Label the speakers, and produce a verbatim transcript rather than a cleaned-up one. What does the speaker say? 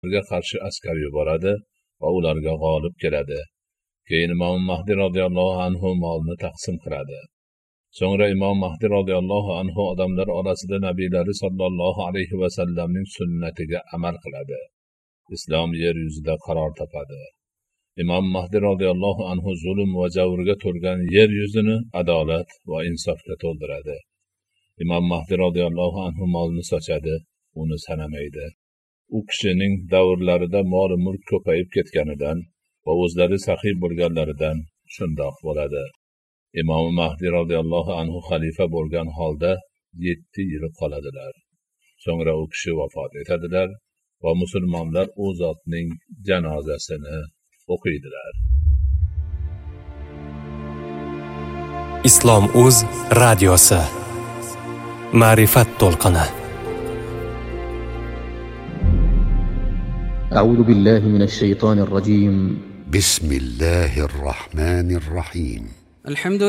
Speaker 1: ularga qarshi askar yuboradi va ularga g'olib keladi. Keyin Imom Mahdi radhiyallohu anhu molni taqsim qiladi. So'ngra Imom Mahdi radhiyallohu anhu odamlar orasida nabiylari sallallohu alayhi va sallamning sunnatiga amal qiladi. Islom yer yuzida qaror topadi. Imom Mahdi radhiyallohu anhu zulm va javrga to'lgan yer yuzini adolat va insofga to'ldiradi. Imom Mahdi radhiyallohu anhu molni sochadi, uni sanamaydi. U kishining davrlarida mol mulk ko'payib ketganidan va o'zlari saxiy bo'lganlaridan shundoq bo'ladi. Imom Mahdi radhiyallohu anhu xalifa bo'lgan holda yetti yil qoladilar. So'ngra u kishi vafot etadilar va musulmonlar u zotning janozasini o'qiydilar.
Speaker 2: Islom Uz radiosi Ma'rifat to'lqini.
Speaker 3: أعوذ بالله من الشيطان الرجيم.
Speaker 4: بسم الله الرحمن الرحيم.
Speaker 5: الحمد